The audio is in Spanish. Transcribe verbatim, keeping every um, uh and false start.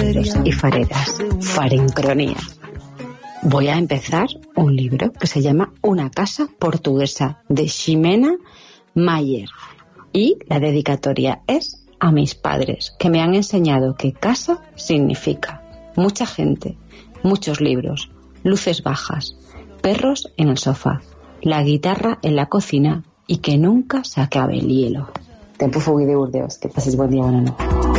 fareros y fareras, Farencronía. Voy a empezar un libro que se llama Una casa portuguesa, de Ximena Mayer, y la dedicatoria es a mis padres, que me han enseñado que casa significa mucha gente, muchos libros, luces bajas, perros en el sofá, la guitarra en la cocina y que nunca se acabe el hielo. Tempo Fugui de Burdeos. Que paséis buen día, buena noche.